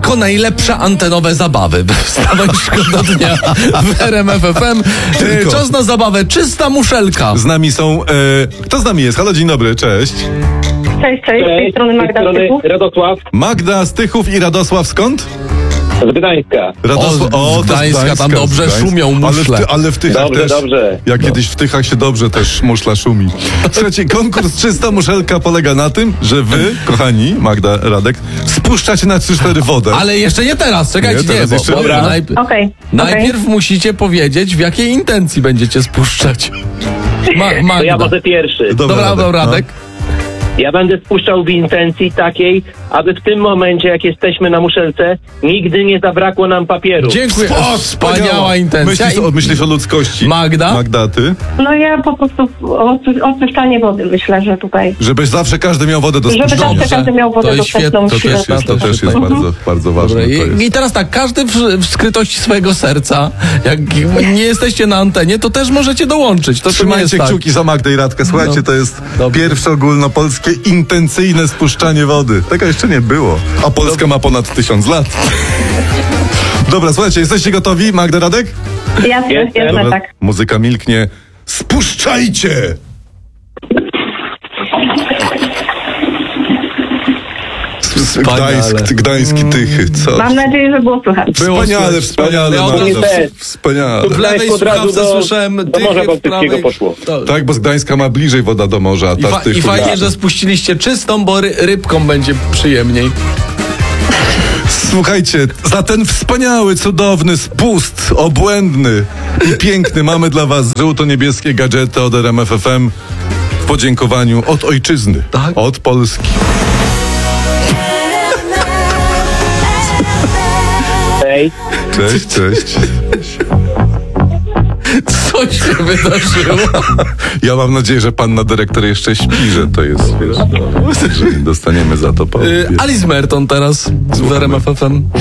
jako najlepsze antenowe zabawy. Wstawaj, szkoda dnia w RMF FM. Tylko. Czas na zabawę. Czysta muszelka. Z nami są... kto z nami jest? Halo, dzień dobry, cześć. Cześć, z tej strony Magda Tychów. Radosław Magda z Tychów i Radosław skąd? z Gdańska. Radosław, O, z Gdańska, tam dobrze szumią muszle. Ale w Tychach Dobrze, też. dobrze. Jak kiedyś w Tychach się dobrze też muszla szumi. Słuchajcie, konkurs Czysta Muszelka polega na tym, że wy, kochani, Magda, Radek, spuszczacie na 3-4 wodę. Ale jeszcze nie teraz, czekajcie, Nie, teraz jeszcze nie. Okej. Najpierw musicie powiedzieć, w jakiej intencji będziecie spuszczać. To Magda. ja może pierwszy. Dobra, Radek. Ja będę spuszczał w intencji takiej, aby w tym momencie, jak jesteśmy na muszelce, nigdy nie zabrakło nam papieru. Dziękuję. Wspaniała intencja. Myślisz o ludzkości. Magda? Magda, ty? No ja po prostu oczyszczanie wody myślę, że tutaj. Żebyś zawsze każdy miał wodę do Żeby spuszczania. zawsze każdy miał wodę To jest dostępną. świetne, To też jest bardzo, bardzo ważne. Dobra, To jest. I teraz tak, każdy w skrytości swojego serca, jak nie jesteście na antenie, to też możecie dołączyć. To nie jest Trzymajcie tak. kciuki za Magdę i Radkę. Słuchajcie, No. to jest Dobrze. pierwsze ogólnopolskie intencyjne spuszczanie wody. Tego jeszcze nie było. A Polska ma ponad 1000 lat. Dobra, słuchajcie, jesteście gotowi? Magda, Radek? Jasne, Jestem. jasne, Dobra, tak. muzyka milknie. Spuszczajcie! Gdański Tychy, co? Mam nadzieję, że było słychać. Wspaniale, wspaniale, Ja Magda, też. wspaniale. W lewej od razu słuchawce do słyszałem Morza Tychy, w Bałtyckiego prawej... poszło. Tak, bo z Gdańska ma bliżej woda do morza, a ta z I Tychów... fajnie, że spuściliście czystą, bo rybką będzie przyjemniej. Słuchajcie, za ten wspaniały, cudowny spust, obłędny i piękny mamy dla was żółto-niebieskie gadżety od RMF FM w podziękowaniu od ojczyzny, Tak? od Polski. Hej. Cześć, cześć. Co się wydarzyło? Ja mam nadzieję, że panna dyrektor jeszcze śpi, że to jest, wiesz, że nie dostaniemy za to po... Alice Merton teraz w RMF FM.